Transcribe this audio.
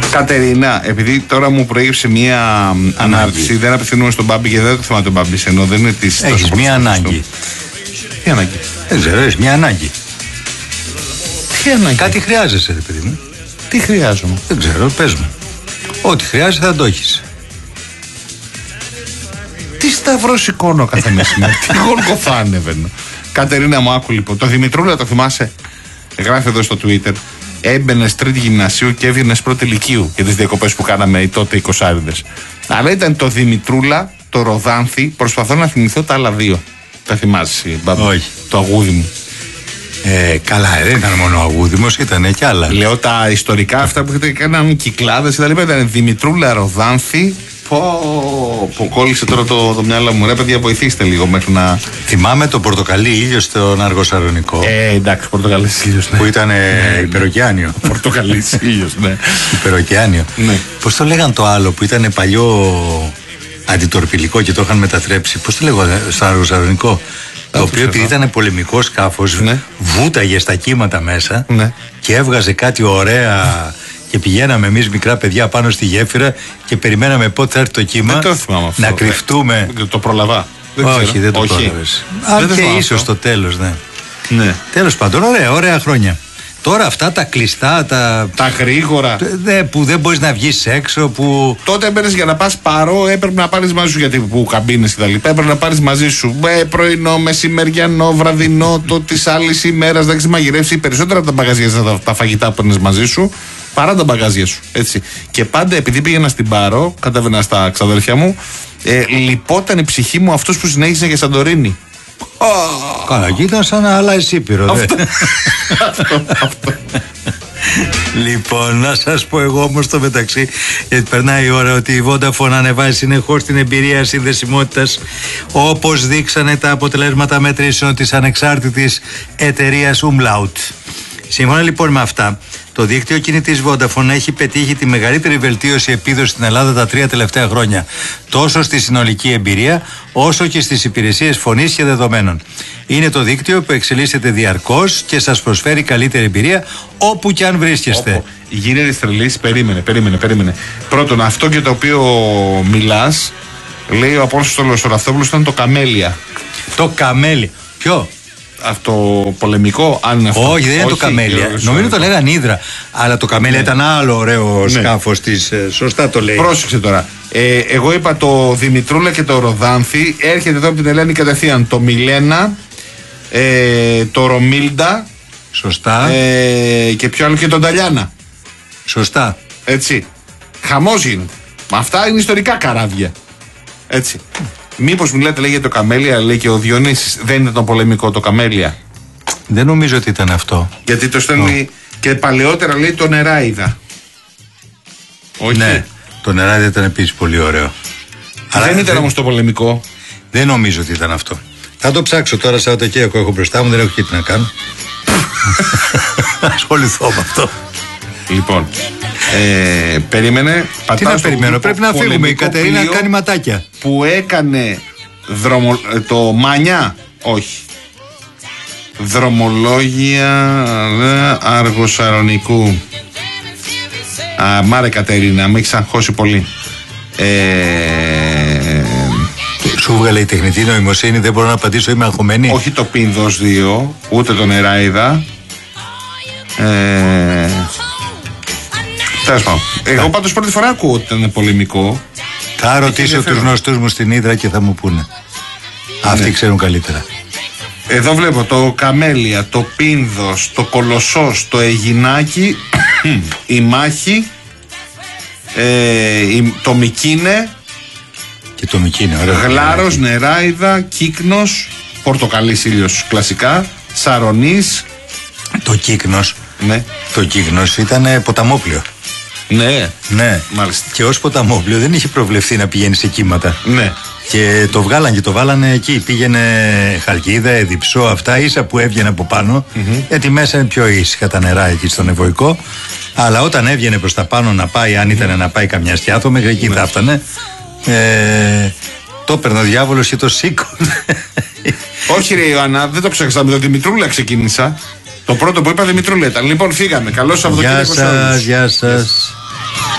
Κατερίνα, επειδή τώρα μου προέκυψε μία ανάρτηση, δεν απευθυνούμε στον Μπάμπη και δεν το θέμα του Μπάμπη, ενώ δεν είναι της. Έχεις μία ανάγκη. Τι ανάγκη? Δεν ξέρω, έχεις μία ανάγκη. Τι ανάγκη? Κάτι χρειάζεσαι, ρε παιδί μου. Τι χρειάζομαι? Δεν ξέρω, πες μου. Ό,τι χρειάζεται θα το έχεις. Τι σταυρό σηκώνω κάθε μεσημέρι, τι γολγοθά ανεβαίνω. Κατερίνα μου, άκου λοιπόν. Το Δημητρούλα το θυμάσαι? Γράφει εδώ στο Twitter. Έμπαινες τρίτη γυμνασίου και έβγαινες πρώτη λυκείου για τις διακοπές που κάναμε οι τότε 20άριδες. Αλλά ήταν το Δημητρούλα, το Ροδάνθη. Προσπαθώ να θυμηθώ τα άλλα δύο. Τα θυμάσαι, Μπάμπη? Όχι. Το αγούδι μου. Καλά, δεν ήταν μόνο ο αγούδημος, ήταν και άλλα. Λέω τα ιστορικά αυτά που έκαναν κυκλάδες και τα λοιπά. Ήταν Δημητρούλα, Ροδάνθη. Που κόλλησε τώρα το μυαλό μου. Ρε παιδιά, βοηθήστε λίγο μέχρι να. Θυμάμαι το πορτοκαλί ήλιο στον Αργοσαρονικό. Εντάξει, πορτοκαλί ήλιο. Ναι. Που ήταν υπεροκειάνιο. Πορτοκαλί ήλιο, ναι. Υπεροκειάνιο. Ναι. Πώς το λέγαν το άλλο που ήταν παλιό αντιτορπιλικό και το είχαν μετατρέψει? Πώς το λέγανε στο Αργοσαρονικό? Το οποίο επειδή ήταν πολεμικό σκάφος, ναι, βούταγε στα κύματα μέσα, ναι, και έβγαζε κάτι ωραία. Και πηγαίναμε εμείς μικρά παιδιά πάνω στη γέφυρα και περιμέναμε πότε θα έρθει το κύμα. Δεν το θυμάμαι αυτό. Να κρυφτούμε. Το προλαβά. Όχι, δεν το πρόλαβες. Αν και ίσως στο τέλος, ναι. Ναι. Τέλος πάντων, ωραία χρόνια. Τώρα αυτά τα κλειστά, τα γρήγορα. Που δεν μπορείς να βγεις έξω. Που... Τότε έμπαινες για να πας παρό, έπρεπε να πάρεις μαζί σου, γιατί που καμπίνες και τα λοιπά. Έπρεπε να πάρεις μαζί σου πρωινό, μεσημεριανό, βραδινό, το της άλλης ημέρας. Να έχεις μαγειρεύσει περισσότερα από τα μπαγαζιά, τα φαγητά που παίρνεις μαζί σου, παρά τα μπαγάζια σου. Έτσι. Και πάντα επειδή πήγαινα στην Πάρο, κατέβαινα στα ξαδέρφια μου, λυπόταν η ψυχή μου αυτός που συνέχισε για Σαντορίνη. Καλά, εκεί ήταν σαν να αλλάζει Ήπειρο. Αυτό. Λοιπόν, να σας πω εγώ όμως στο μεταξύ, γιατί περνάει η ώρα, ότι η Vodafone ανεβάζει συνεχώς την εμπειρία συνδεσιμότητας, όπως δείξανε τα αποτελέσματα μετρήσεων της ανεξάρτητης εταιρείας Umlaut. Σύμφωνα λοιπόν με αυτά, το δίκτυο κινητής Vodafone έχει πετύχει τη μεγαλύτερη βελτίωση επίδοση στην Ελλάδα τα 3 τελευταία χρόνια, τόσο στη συνολική εμπειρία όσο και στις υπηρεσίες φωνής και δεδομένων. Είναι το δίκτυο που εξελίσσεται διαρκώς και σας προσφέρει καλύτερη εμπειρία όπου και αν βρίσκεστε. Γίνεται τρελής, περίμενε. Πρώτον, αυτό για το οποίο μιλάς, λέει ο Απόστολος Στοραθόπουλος, ήταν το Καμέλια. Το Καμέλια. Ποιο? Αυτό πολεμικό, αν είναι αυτό. Όχι, δεν είναι το Καμέλια. Νομίζω το λέγανε Ύδρα. Αλλά το Καμέλια ήταν άλλο ωραίο σκάφος της. Σωστά το λέει. Πρόσεξε τώρα. Εγώ είπα το Δημητρούλα και το Ροδάνθη. Έρχεται εδώ από την Ελένη κατευθείαν το Μιλένα, το Ρομίλντα. Σωστά. Και ποιο άλλο, και τον Ταλιάνα. Σωστά. Έτσι. Χαμός γίνεται. Αυτά είναι ιστορικά καράβια. Έτσι. Μήπως μιλάτε, λέει, για το Καμέλια, λέει και ο Διονύσης, δεν ήταν το πολεμικό το Καμέλια? Δεν νομίζω ότι ήταν αυτό. Γιατί το στέλνει και παλαιότερα, λέει, το Νεράιδα. Όχι. Ναι, το Νεράιδα ήταν επίσης πολύ ωραίο. Αλλά δεν ήταν όμως το πολεμικό. Δεν νομίζω ότι ήταν αυτό. Θα το ψάξω τώρα, Σαββατοκύριακο έχω μπροστά μου, δεν έχω και τι να κάνω. Ασχοληθώ με αυτό. Λοιπόν, περίμενε. Τι να περιμένω, πρέπει να φύγουμε. Η Κατερίνα κάνει ματάκια. Που έκανε το Μανιά, όχι. Δρομολόγια Αργοσαρονικού. Μάρε Κατερίνα, με έχεις αγχώσει πολύ. Σου βγάλε η τεχνητή νοημοσύνη, δεν μπορώ να απαντήσω, είμαι αγχωμένη. Όχι το Πίνδος 2, ούτε το Νεράιδα. Εγώ πάντως πρώτη φορά ακούω ότι ήταν πολεμικό. Θα ρωτήσω τους γνωστούς μου στην Ύδρα και θα μου πούνε. Αυτοί ξέρουν καλύτερα. Εδώ βλέπω το Καμέλια, το Πίνδος, το Κολοσσός, το Αιγινάκι, η Μάχη, το Μικίνε. Και το Μικίνε, ωραίο. Γλάρος, Νεράιδα, Κύκνος, Πορτοκαλής ήλιος κλασικά, Σαρονής. Το Κύκνος. Ναι. Το Κύκνος ήταν ποταμόπλιο. Ναι, μάλιστα. Και ως ποταμόπλιο δεν είχε προβλεφθεί να πηγαίνει σε κύματα. Ναι. Και το βγάλαν και το βάλανε εκεί. Πήγαινε Χαλκίδα, Εδιψό, αυτά ίσα που έβγαινε από πάνω. Γιατί μέσα είναι πιο ήσυχα τα νερά εκεί στον Ευωικό. Αλλά όταν έβγαινε προς τα πάνω να πάει, αν ήταν να πάει καμιά στιάθο, μέχρι εκεί θα έφτανε. Το έπαιρνε ο διάβολος και το σήκωνε. Όχι, ρε Ιωάννα, δεν το ξέχασα. Με τον Δημητρούλα ξεκίνησα. Το πρώτο που είπα Δημητρούλα ήταν. Λοιπόν, φύγαμε. Καλό Σαββατοκύριακο. Γεια σας.